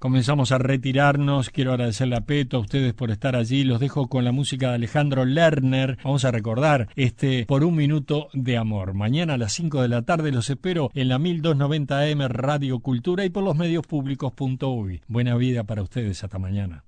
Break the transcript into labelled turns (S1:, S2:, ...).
S1: comenzamos a retirarnos. Quiero agradecerle a Peto, a ustedes por estar allí. Los dejo con la música de Alejandro Lerner. Vamos a recordar Por un minuto de amor. Mañana a las 5 de la tarde los espero en la 1290 AM Radio Cultura y por los medios públicos.uy. Buena vida para ustedes. Hasta mañana.